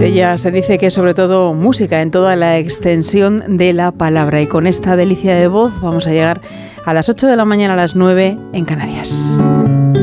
ella se dice que es sobre todo música en toda la extensión de la palabra. Y con esta delicia de voz vamos a llegar a las 8 de la mañana, a las 9 en Canarias.